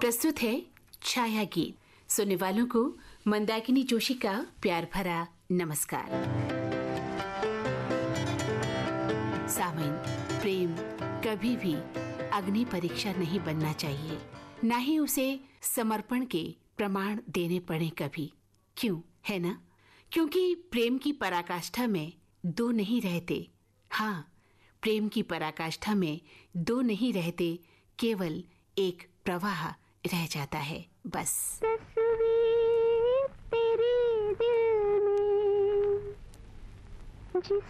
प्रस्तुत है छाया गीत। सुनने वालों को मंदाकिनी जोशी का प्यार भरा नमस्कार। सावन, प्रेम कभी भी अग्नि परीक्षा नहीं बनना चाहिए, ना ही उसे समर्पण के प्रमाण देने पड़े कभी। क्यों, है ना? क्योंकि प्रेम की पराकाष्ठा में दो नहीं रहते। हाँ, प्रेम की पराकाष्ठा में दो नहीं रहते, केवल एक प्रवाह रह जाता है बस। तस्वीर तेरे दिल में जिस